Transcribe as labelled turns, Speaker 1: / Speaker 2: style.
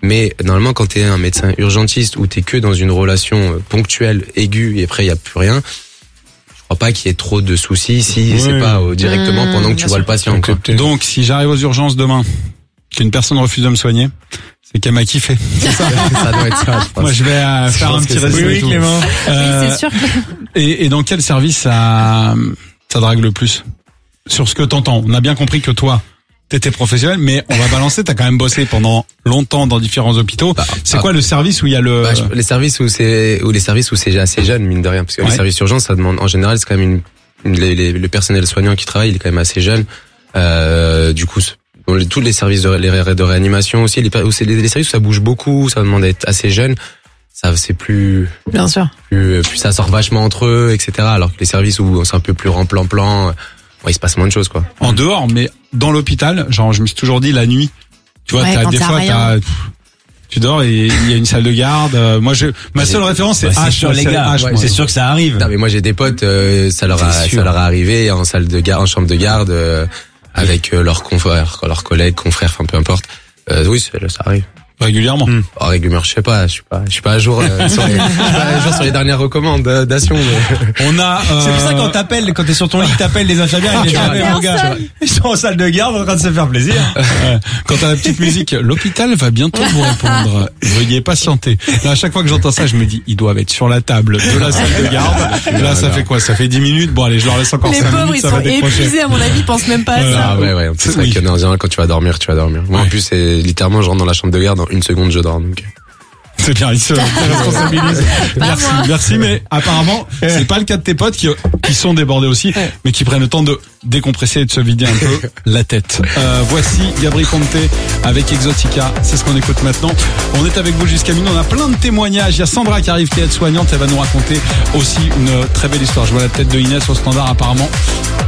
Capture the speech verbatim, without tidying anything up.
Speaker 1: Mais normalement, quand t'es un médecin urgentiste ou t'es que dans une relation ponctuelle, aiguë, et après il y a plus rien, je crois pas qu'il y ait trop de soucis si oui. c'est pas euh, directement mmh, pendant que tu vois sûr. le patient. Quoi.
Speaker 2: Donc, si j'arrive aux urgences demain, qu'une personne refuse de me soigner, c'est qu'elle m'a kiffé. C'est ça.
Speaker 1: Ça doit être ça, je pense.
Speaker 2: Moi, je vais euh, faire un petit résumé.
Speaker 3: Oui, oui, Clément.
Speaker 4: Euh, oui, c'est sûr.
Speaker 2: Et, et dans quel service ça, ça drague le plus? Sur ce que t'entends. On a bien compris que toi, t'étais professionnel, mais on va balancer, t'as quand même bossé pendant longtemps dans différents hôpitaux. Bah, c'est bah, quoi le service où il y a le...
Speaker 1: Bah, je, les services où c'est, ou les services où c'est assez jeune, mine de rien. Parce que ouais. les services d'urgence, ça demande, en général, c'est quand même une, une les, les, le personnel soignant qui travaille, il est quand même assez jeune. Euh, du coup, dans les, tous les services de, les, de réanimation aussi, les, où c'est les, les services où ça bouge beaucoup, ça demande d'être assez jeune. Ça, c'est plus...
Speaker 4: Bien sûr.
Speaker 1: Plus, plus ça sort vachement entre eux, et cetera. Alors que les services où c'est un peu plus remplan-plan, ouais, il se passe moins de choses, quoi.
Speaker 2: En dehors, mais dans l'hôpital, genre, je me suis toujours dit la nuit, tu vois, ouais, t'as, des fois, t'as, tu dors et il y a une salle de garde. Euh, moi, je, ma seule j'ai, référence, c'est
Speaker 3: bah, H, sur les gars. H, ouais, c'est sûr que ça arrive.
Speaker 1: Non, mais moi, j'ai des potes, euh, ça leur a, ça leur est arrivé en salle de garde, en chambre de garde, euh, avec euh, leurs confrères, leurs collègues, confrères, enfin, peu importe. Euh, oui, ça, ça arrive.
Speaker 2: Régulièrement.
Speaker 1: Mmh. Oh, régulièrement, je sais pas, je suis pas, je suis pas à jour euh, sur les, je suis pas à jour sur les dernières recommandations. Mais...
Speaker 2: On a. Euh...
Speaker 3: C'est pour ça quand t'appelles, quand t'es sur ton lit, t'appelles les infirmières, ils, les appellent, mon gars. Ils sont en salle de garde en train de se faire plaisir.
Speaker 2: Ouais. Quand t'as la petite musique, l'hôpital va bientôt vous répondre. Veuillez patienter. Là, à chaque fois que j'entends ça, je me dis, ils doivent être sur la table de la salle de garde. Là, ça fait quoi? Ça fait dix minutes. Bon, allez, je leur laisse encore cinq minutes.
Speaker 4: Les pauvres, ils sont épuisés, à mon avis, ils pensent même pas à
Speaker 1: voilà.
Speaker 4: ça.
Speaker 1: Ah ouais, ouais. C'est vrai qu'en général, quand tu vas dormir, tu vas dormir. Moi, en plus, c'est littéralement, je rentre dans la chambre de garde, dans une seconde, je dors. Donc...
Speaker 2: C'est bien, il se responsabilise. Merci, merci, mais apparemment, c'est pas le cas de tes potes qui, qui sont débordés aussi, mais qui prennent le temps de décompresser et de se vider un peu la tête. Euh, voici Gabri Ponte avec Exotica. C'est ce qu'on écoute maintenant. On est avec vous jusqu'à minuit. On a plein de témoignages. Il y a Sandra qui arrive, qui est aide-soignante. Elle va nous raconter aussi une très belle histoire. Je vois la tête de Inès au standard, apparemment.